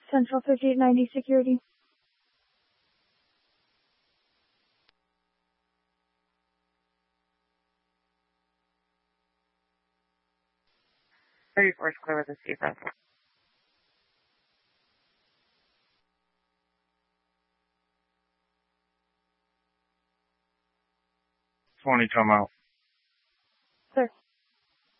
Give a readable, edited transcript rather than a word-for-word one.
Central 5890 security. Thirty-four is clear with the CFS. 20 come out. Sir.